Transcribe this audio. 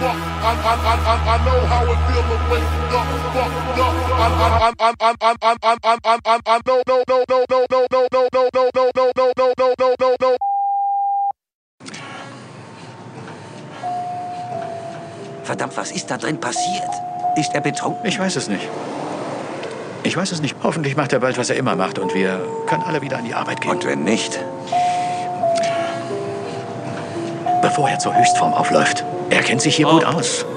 I know how it feels to wake up, fucked up. I know, no. Verdammt, was ist da drin passiert? Ist er betrunken? Ich weiß es nicht. Ich weiß es nicht. Hoffentlich macht er bald, was er immer macht und wir können alle wieder an die Arbeit gehen. Und wenn nicht? Bevor er zur Höchstform aufläuft. Er kennt sich hier gut aus.